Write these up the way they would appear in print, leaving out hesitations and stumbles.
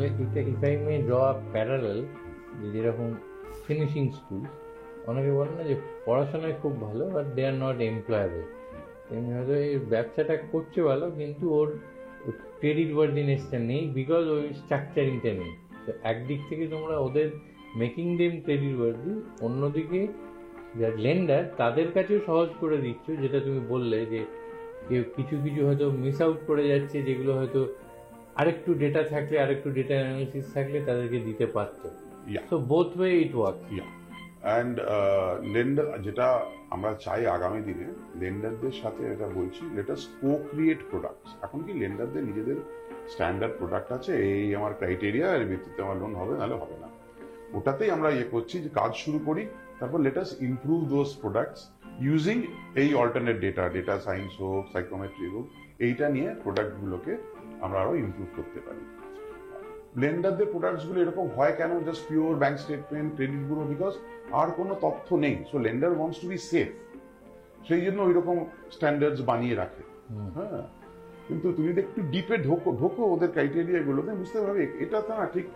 If I may draw parallel, যেরকম finishing school, অনেকে বলে না যে পড়াশোনায় খুব ভালো but they are not employable, তেমনি হয়তো এই ব্যবসাটা করছে ভালো কিন্তু ওর ক্রেডিট ওয়ার্দিনেসটা নেই, বিকজ ওই স্ট্রাকচারিংটা নেই। তো একদিক থেকে তোমরা ওদের মেকিং দেম ক্রেডিট ওয়ার্দি, অন্যদিকে যারা লেন্ডার তাদের কাছেও সহজ করে দিচ্ছ, যেটা তুমি বললে যে কেউ কিছু কিছু হয়তো মিস আউট করে যাচ্ছে, যেগুলো হয়তো আরেকটু ডেটা থাকলে, আরেকটু ডেটা অ্যানালিসিস থাকলে তাদেরকে দিতে পারতো। So both way it works. And lender, যেটা আমরা চাই আগামী দিনে লেন্ডারদের সাথে, এটা বলছি, লেট আস কো ক্রিয়েট প্রোডাক্টস। এখন কি লেন্ডারদের নিজেদের স্ট্যান্ডার্ড প্রোডাক্ট আছে, এই আমার ক্রাইটেরিয়া, এর ভিত্তিতে আমার লোন হবে, নাহলে হবে না। ওটাতেই আমরা করছি যে কাজ শুরু করি, তারপর let us improve those products using এই অল্টারনেট ডেটা সায়েন্স হোক, সাইকোমেট্রি হোক, এইটা নিয়ে প্রোডাক্টগুলোকে আমরা আরো ইমপ্রুভ করতে পারি। লেন্ডারদের প্রোডাক্টসগুলো এরকম হয় কেন? Just pure bank statement, credit bureau, because আর কোনো তথ্য নেই। So lender wants to be safe, সেই জন্য ওই রকম স্ট্যান্ডার্ডস বানিয়ে রাখে। হ্যাঁ, কিন্তু তুমি যদি একটু ডিপে ঢোকো ওদের ক্রাইটেরিয়া গুলোতে, বুঝতে পারবে এটা তো না ঠিক,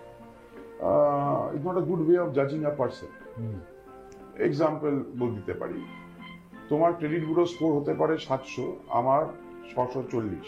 it's not a good way of জাজিং a person. Example দিতে পারি, তোমার ক্রেডিট ব্যুরো স্কোর হতে পারে 700, আমার 640,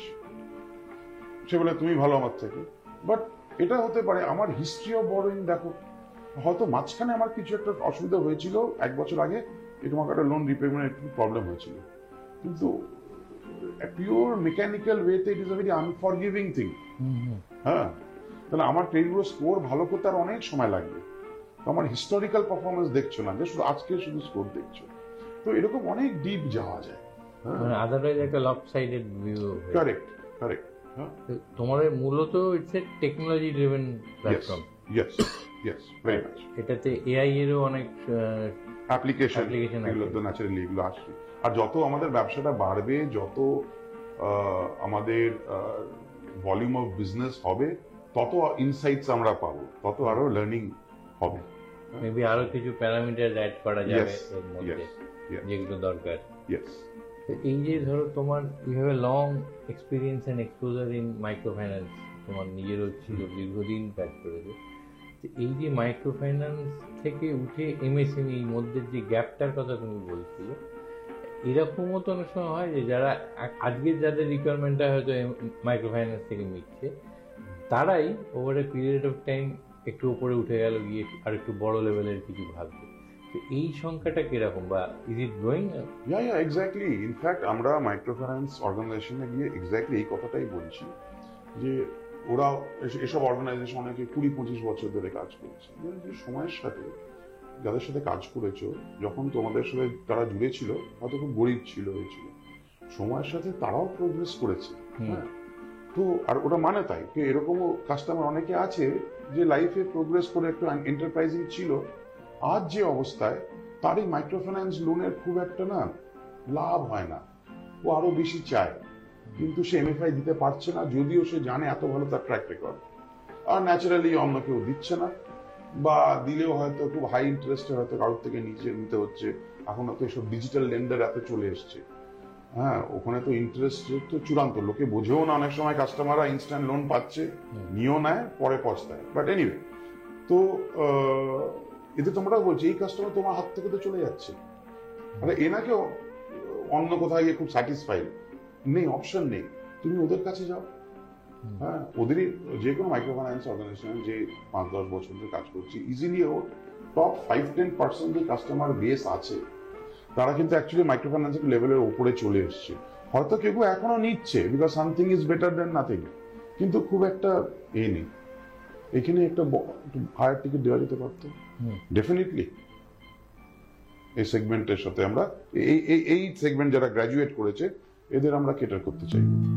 সে বলে তুমি ভালো আমার থেকে। বাট এটা হতে পারে আমার হিস্ট্রি অফ বরোইং দেখো, হয়তো মাঝখানে আমার কিছু একটা অসুবিধা হয়েছিল 1 বছর আগে, তোমাকে একটা লোন রিপেমেন্টের একটু প্রবলেম হয়েছিল, কিন্তু পিওর মেকানিক্যাল ওয়েতে it is a very unforgiving thing. হ্যাঁ, তাহলে আমার ক্রেডিট ব্যুরো স্কোর ভালো করতে আর অনেক সময় লাগবে। তো আমার হিস্টোরিক্যাল পারফরমেন্স দেখছো না, যে শুধু আজকে শুধু স্কোর দেখছো। তো এরকম অনেক ডিপ যাওয়া যায়। আদারওয়াইজ একটা লপসাইডেড ভিউ। কারেক্ট। তোমাদের মূলত it's a technology driven platform. Yes, very much. এটাতে এআই এরও অনেক অ্যাপ্লিকেশন এগুলো তো ন্যাচারালি এগুলো আসছে। আর যত আমাদের ব্যবসাটা বাড়বে, যত আমাদের ভলিউম অফ বিজনেস হবে, তত ইনসাইটস আমরা পাবো, তত আরো লার্নিং হবে। মেবি আরো কিছু প্যারামিটার অ্যাড করা যাবে এর মধ্যে, যেগুলো দরকার। এই যে ধরো তোমার you have a long experience and exposure in micro finance, তোমার নিজেরও ছিল, দীর্ঘদিন কাজ করেছে। এই যে মাইক্রো ফাইন্যান্স থেকে উঠে এমএসএমই, এই মধ্যে যে গ্যাপটার কথা তুমি বলছিলে, এরকমও তো অনেক সময় হয় যে যারা আজকের যাদের রিকোয়ারমেন্টটা হয়তো মাইক্রো ফাইন্যান্স থেকে মিটছে, তারাই over a period of time একটু উপরে উঠে গেল, গিয়ে আর একটু বড় লেভেলের কিছু ভাববে। তো এই সংখ্যাটা কিরকম, বা is it growing? Exactly. In fact আমরা মাইক্রো ফাইন্যান্স অর্গানাইজেশনে গিয়ে এক্স্যাক্টলি এই কথাটাই বলছি, যে ওরা এসব অর্গানাইজেশন অনেকে 20-25 বছর ধরে কাজ করছে। যে সময়ের সাথে যাদের সাথে কাজ করেছো, যখন তোমাদের সাথে তারা জুড়েছিল, হয়তো খুব গরিব ছিল, হয়েছিল, সময়ের সাথে তারাও প্রোগ্রেস করেছে। হ্যাঁ, তো আর ওটা মানে তাই এরকমও কাস্টমার অনেকে আছে যে লাইফে প্রোগ্রেস করে একটু এন্টারপ্রাইজিং ছিল, আজ যে অবস্থায় তার এই মাইক্রো ফাইন্যান্স লোনের খুব একটা না লাভ হয় না, ও আরো বেশি চায়, কিন্তু সে এমএফআই দিতে পারছে না, যদিও সে জানে এত ভালো তার ট্র্যাক রেকর্ড। আর ন্যাচারালি অন্য কেউ দিচ্ছে না, বা দিলেও হয়তো খুব হাই ইন্টারেস্টে হয়তো কারোর থেকে নিতে হচ্ছে। এখন তো এসব ডিজিটাল লেন্ডার এত চলে এসছে। হ্যাঁ, ওখানে তো ইন্টারেস্ট রেট তো চূড়ান্ত, লোকে বোঝেও না অনেক সময়, কাস্টমাররা ইনস্ট্যান্ট লোন পাচ্ছে, নিয়েও নেয়, পরে পচতায়। বাট এনিওয়ে, তো এতে তোমরা বলছি এই কাস্টমার তোমার হাত থেকে তো চলে যাচ্ছে, আরে এনাকে অন্য কোথাও গিয়ে খুব স্যাটিসফাইড নেই, অপশন নেই, তুমি ওদের কাছে যাও। হ্যাঁ, ওদেরই যে কোনো মাইক্রো ফাইন্যান্স অর্গানাইজেশন যে 5-10 বছর ধরে কাজ করছি, ইজিলি ও টপ 5-10% যে কাস্টমার বেস আছে, তারা কিন্তু অ্যাকচুয়ালি মাইক্রো ফাইন্যান্সের লেভেলের উপরে চলে এসছে। হয়তো কেউ এখনো নিচ্ছে, because something is better then nothing, কিন্তু খুব একটা নেই। এখানে একটা হায়ার টিকিট দেওয়া যেতে পারতো ডেফিনেটলি। এই সেগমেন্টের সাথে আমরা এই সেগমেন্ট যারা গ্রাজুয়েট করেছে, এদের আমরা কেটার করতে চাই।